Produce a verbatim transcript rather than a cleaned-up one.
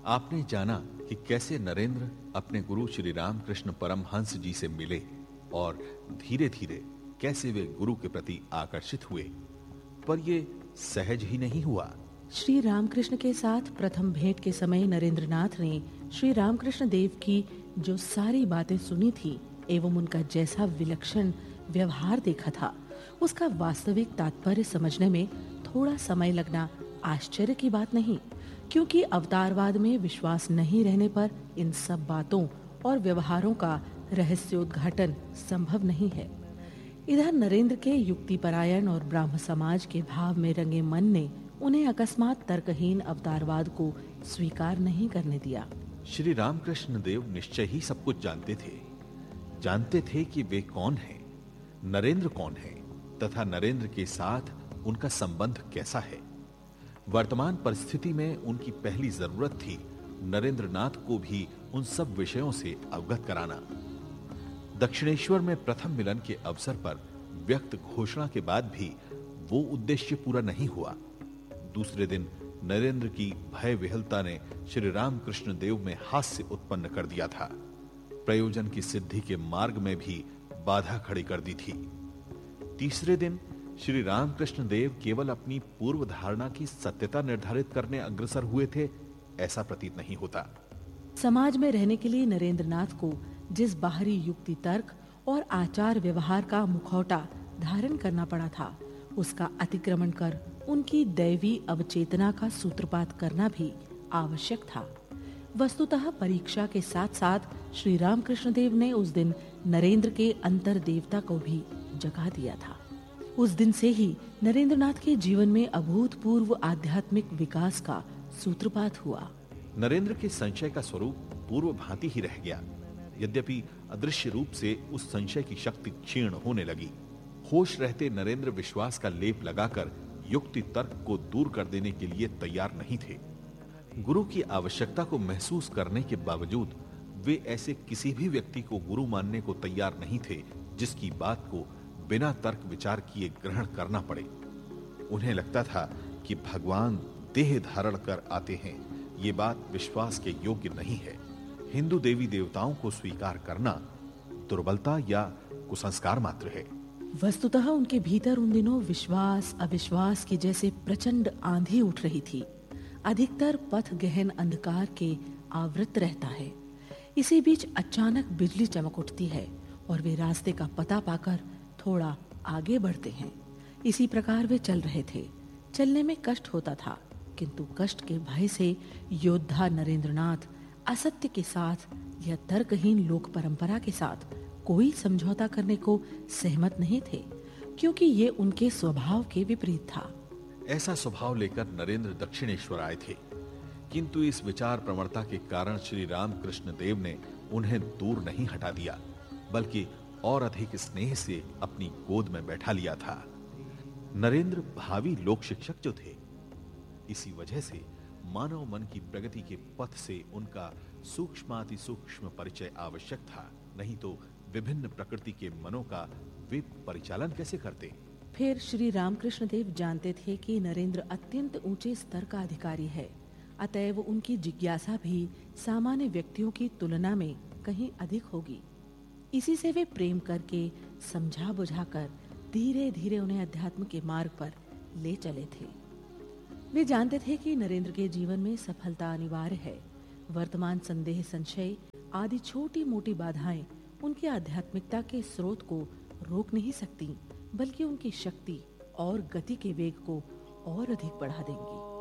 आपने जाना कि कैसे नरेंद्र अपने गुरु श्री रामकृष्ण परमहंस जी से मिले और धीरे-धीरे कैसे वे गुरु के प्रति आकर्षित हुए, पर ये सहज ही नहीं हुआ। श्री रामकृष्ण के साथ प्रथम भेंट के समय नरेंद्रनाथ ने श्री रामकृष्ण देव की जो सारी बातें सुनी थी एवं उनका जैसा विलक्षण व्यवहार देखा था, उसका वास्तविक तात्पर्य समझने में थोड़ा समय लगना आश्चर्य की बात नहीं, क्योंकि अवतारवाद में विश्वास नहीं रहने पर इन सब बातों और व्यवहारों का रहस्योद्घाटन संभव नहीं है। इधर नरेंद्र के युक्तिपरायण और ब्राह्म समाज के भाव में रंगे मन ने उन्हें अकस्मात तर्कहीन अवतारवाद को स्वीकार नहीं करने दिया। श्री रामकृष्ण देव निश्चय ही सब कुछ जानते थे। जानते थे कि वे कौन हैं, नरेंद्र कौन है तथा नरेंद्र के साथ उनका संबंध कैसा है। वर्तमान परिस्थिति में उनकी पहली जरूरत थी नरेंद्रनाथ को भी उन सब विषयों से अवगत कराना। दक्षिणेश्वर में प्रथम मिलन के अवसर पर व्यक्त घोषणा के बाद भी वो उद्देश्य पूरा नहीं हुआ। दूसरे दिन नरेंद्र की भय विहलता ने श्री रामकृष्ण देव में हास्य उत्पन्न कर दिया था। प्रयोजन की सिद्धि के मार्ग में भी बाधा खड़ी कर दी थी। तीसरे दिन श्री रामकृष्ण देव केवल अपनी पूर्व धारणा की सत्यता निर्धारित करने अग्रसर हुए थे, ऐसा प्रतीत नहीं होता। समाज में रहने के लिए नरेंद्रनाथ को जिस बाहरी युक्ति तर्क और आचार व्यवहार का मुखौटा धारण करना पड़ा था, उसका अतिक्रमण कर उनकी दैवी अवचेतना का सूत्रपात करना भी आवश्यक था। वस्तुतः परीक्षा के साथ-साथ श्री रामकृष्ण देव ने उस दिन नरेंद्र के अंतर देवता को भी जगा दिया था। उस दिन से ही नरेंद्रनाथ के जीवन में अभूतपूर्व आध्यात्मिक विकास का सूत्रपात हुआ। नरेंद्र के संशय का स्वरूप पूर्व भांति ही रह गया, यद्यपि अदृश्य रूप से उस संशय की शक्ति क्षीण होने लगी। होश रहते नरेंद्र विश्वास का लेप लगाकर युक्ति तर्क को दूर कर देने के लिए तैयार नहीं थे। गुरु की आवश्यकता को महसूस करने के बावजूद वे ऐसे किसी भी व्यक्ति को गुरु मानने को तैयार नहीं थे जिसकी बात को बिना तर्क विचार किए ग्रहण करना पड़े। उन्हें लगता था कि भगवान देह धारण कर आते हैं, ये बात विश्वास के योग्य नहीं है। हिंदू देवी देवताओं को स्वीकार करना दुर्बलता या कुसंस्कार मात्र है। वस्तुतः उनके भीतर उन दिनों विश्वास अविश्वास की जैसे प्रचंड आंधी उठ रही थी। अधिकतर पथ गहन अंधकार के आवृत रहता है। इसी बीच अचानक बिजली चमक उठती है और वे रास्ते का पता पाकर थोड़ा आगे बढ़ते हैं। इसी प्रकार वे चल रहे थे। चलने में कष्ट होता था, किंतु कष्ट के भय से योद्धा नरेंद्रनाथ असत्य के साथ या तर्कहीन लोक परंपरा के साथ कोई समझौता करने को सहमत नहीं थे, क्योंकि ये उनके स्वभाव के विपरीत था। ऐसा स्वभाव लेकर नरेंद्र दक्षिणेश्वर आए थे, किंतु इस विचार प्रवणता के कारण श्री रामकृष्ण देव ने उन्हें दूर नहीं हटा दिया, बल्कि और अधिक स्नेह से अपनी गोद में बैठा लिया था। नरेंद्र भावी लोक शिक्षक जो थे, इसी वजह से मानव मन की प्रगति के पथ से उनका सूक्ष्माति सूक्ष्म परिचय आवश्यक था, नहीं तो विभिन्न प्रकृति के मनों का वे परिचालन कैसे करते। फिर श्री रामकृष्ण देव जानते थे कि नरेंद्र अत्यंत ऊंचे स्तर का अधिकारी है, अतएव उनकी जिज्ञासा भी सामान्य व्यक्तियों की तुलना में कहीं अधिक होगी। इसी से वे प्रेम करके समझा बुझाकर धीरे-धीरे उन्हें अध्यात्म के मार्ग पर ले चले थे। वे जानते थे कि नरेंद्र के जीवन में सफलता अनिवार्य है। वर्तमान संदेह संशय आदि छोटी-मोटी बाधाएं उनकी आध्यात्मिकता के स्रोत को रोक नहीं सकती, बल्कि उनकी शक्ति और गति के वेग को और अधिक बढ़ा देंगी।